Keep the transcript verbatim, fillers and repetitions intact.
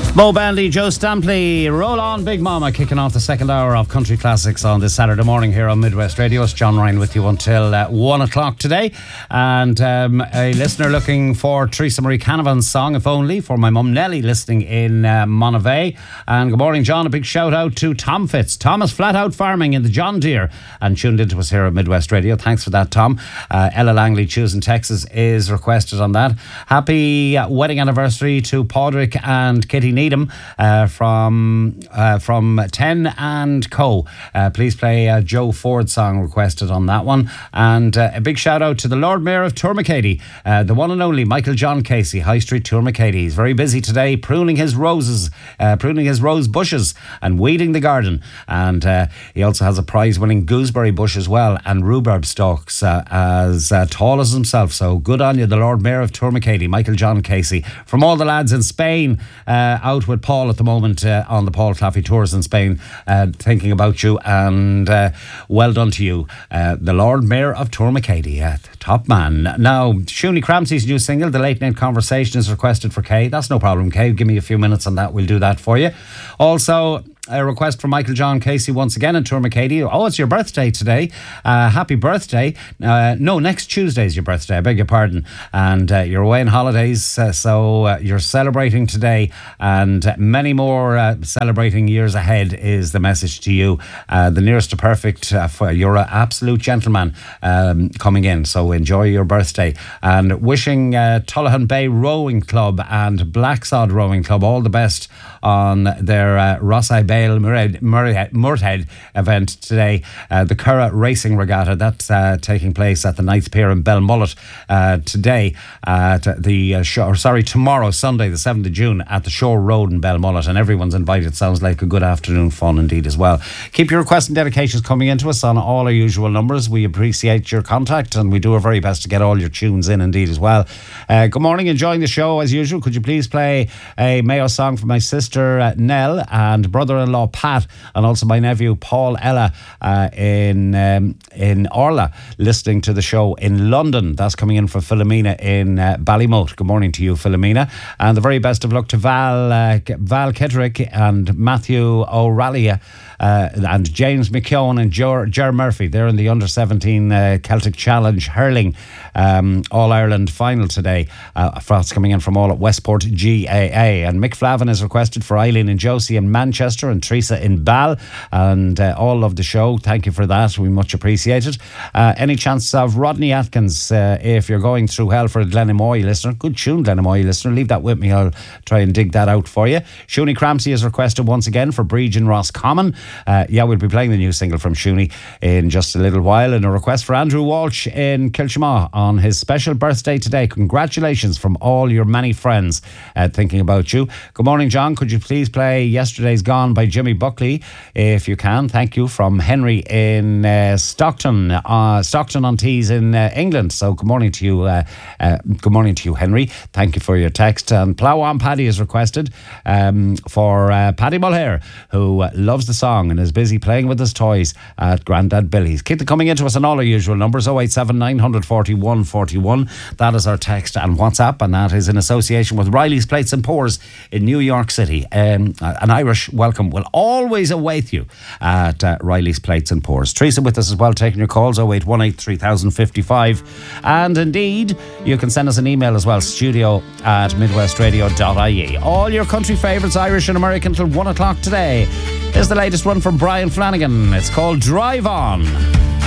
Mo Bandy, Joe Stampley, Roll On Big Mama, kicking off the second hour of Country Classics on this Saturday morning here on Midwest Radio. It's John Ryan with you until uh, one o'clock today. And um, a listener looking for Teresa Marie Canavan's song, If Only, for my mum Nellie, listening in uh, Monavea. And good morning, John. A big shout out to Tom Fitz. Thomas Flat Out Farming in the John Deere and tuned into us here at Midwest Radio. Thanks for that, Tom. Uh, Ella Langley, Choosing Texas, is requested on that. Happy uh, wedding anniversary to Padraig and Kitty Needham uh, from uh, from Ten and Co. Uh, please play a Joe Ford song requested on that one. And uh, a big shout out to the Lord Mayor of Tourmakeady, uh, the one and only Michael John Casey, High Street Tourmakeady. He's very busy today pruning his roses, uh, pruning his rose bushes and weeding the garden. And uh, he also has a prize-winning gooseberry bush as well, and rhubarb stalks uh, as uh, tall as himself. So good on you, the Lord Mayor of Tourmakeady, Michael John Casey. From all the lads in Spain, uh, out with Paul at the moment uh, on the Paul Claffey Tours in Spain, uh, thinking about you, and uh, well done to you, uh, the Lord Mayor of Tourmakeady, uh, top man. Now, Shuni Cramsey's new single, The Late Night Conversation, is requested for Kay. That's no problem, Kay. Give me a few minutes on that. We'll do that for you. Also, a request from Michael John Casey once again in Tourmakeady. Oh, it's your birthday today. Uh, happy birthday. Uh, no, next Tuesday is your birthday. I beg your pardon. And uh, you're away on holidays, uh, so uh, you're celebrating today, and uh, many more uh, celebrating years ahead is the message to you. Uh, the nearest to perfect. Uh, for, you're an absolute gentleman um, coming in, so enjoy your birthday. And wishing uh, Tullahan Bay Rowing Club and Blacksod Rowing Club all the best on their uh, Rossay Bale Murthead event today. Uh, the Curra Racing Regatta, that's uh, taking place at the Ninth Pier in Belmullet uh, today. At the uh, show, or sorry, tomorrow, Sunday, the seventh of June, at the Shore Road in Belmullet, and everyone's invited. Sounds like a good afternoon fun indeed as well. Keep your requests and dedications coming into us on all our usual numbers. We appreciate your contact, and we do our very best to get all your tunes in indeed as well. Uh, good morning, enjoying the show as usual. Could you please play a Mayo song for my sister uh, Nell and brother-in-law Pat, and also my nephew Paul Ella uh, in um, in Orla, listening to the show in London. That's coming in from Philomena in uh, Ballymote. Good morning to you, Philomena, and the very best of luck to Val uh, Val Kedrick and Matthew O'Reilly. Uh, and James McKeown and Ger, Ger Murphy. They're in the under seventeen uh, Celtic Challenge hurling um, All-Ireland final today. Uh, that's coming in from all at Westport G A A. And Mick Flavin is requested for Eileen and Josie in Manchester and Teresa in Ball. And uh, all love the show. Thank you for that. We much appreciate it. Uh, any chance of Rodney Atkins, uh, if you're going through hell for a Glenamoy listener? Good tune, Glenamoy listener. Leave that with me. I'll try and dig that out for you. Shuni Cramsey is requested once again for Breege and Roscommon. Uh, yeah, we'll be playing the new single from Shuni in just a little while. And a request for Andrew Walsh in Kilchamaw on his special birthday today. Congratulations from all your many friends uh, thinking about you. Good morning, John. Could you please play Yesterday's Gone by Jimmy Buckley if you can? Thank you, from Henry in uh, Stockton, uh, Stockton on Tees in uh, England. So good morning to you. Uh, uh, good morning to you, Henry. Thank you for your text. And Plough On Paddy is requested um, for uh, Paddy Mulhare, who uh, loves the song and is busy playing with his toys at Grandad Billy's. Keep them coming into us on all our usual numbers. oh eight seven nine four one four one. That is our text and WhatsApp, and that is in association with Riley's Plates and Pours in New York City. Um, an Irish welcome will always await you at uh, Riley's Plates and Pours. Teresa with us as well, taking your calls, oh eight one eight three thousand fifty-five. And indeed, you can send us an email as well, studio at midwestradio dot I E. All your country favourites, Irish and American, till one o'clock today. Here's the latest one from Brian Flanagan. It's called Drive On.